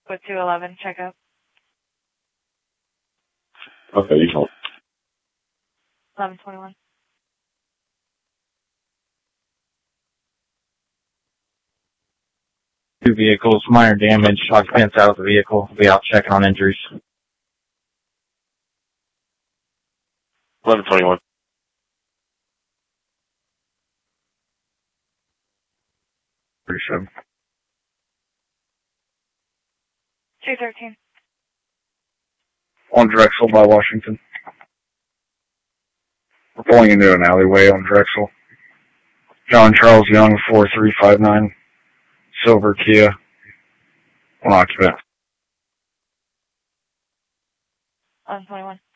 With 211, check out. Okay, you hold. 1121. Two vehicles, minor damage, occupants out of the vehicle. Be out checking on injuries. 1121. Pretty sure. 213. On Drexel by Washington. We're pulling into an alleyway on Drexel. John Charles Young, 4359. Silver Kia. One occupant. 1121.